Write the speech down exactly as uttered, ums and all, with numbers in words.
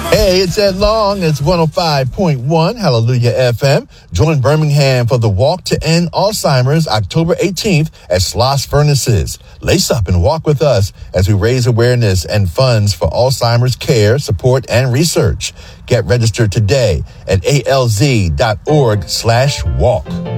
Hey, it's Ed Long. It's one oh five point one Hallelujah F M. Join Birmingham for the Walk to End Alzheimer's October eighteenth at Sloss Furnaces. Lace up and walk with us as we raise awareness and funds for Alzheimer's care, support, and research. Get registered today at alz.org slash walk.